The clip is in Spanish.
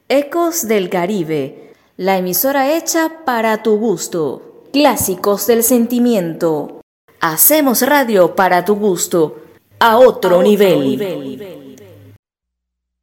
Ecos del Caribe, la emisora hecha para tu gusto. Clásicos del sentimiento. Hacemos radio para tu gusto, a otro nivel.